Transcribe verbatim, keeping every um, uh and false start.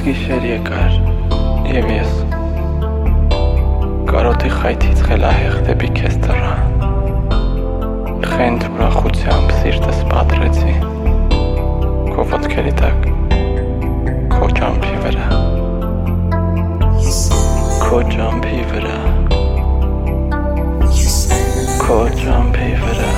Գիշեր եկար, և ես կարոտի խայթից խելահեղ դեպի քեզ տռա, խենթ ուրախությամբ սիրտս պատրեցի, քո ոտքերի տակ, քո ճամփի վրա, քո ճամփի վրա, քո ճամփի վրա